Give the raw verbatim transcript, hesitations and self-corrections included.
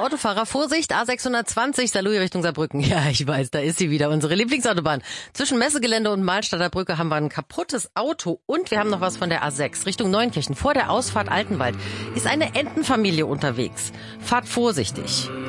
Autofahrer, Vorsicht, A sechshundertzwanzig, Saarlouis Richtung Saarbrücken. Ja, ich weiß, da ist sie wieder, unsere Lieblingsautobahn. Zwischen Messegelände und Mahlstadter Brücke haben wir ein kaputtes Auto und wir haben noch was von der A sechs Richtung Neunkirchen. Vor der Ausfahrt Altenwald ist eine Entenfamilie unterwegs. Fahrt vorsichtig.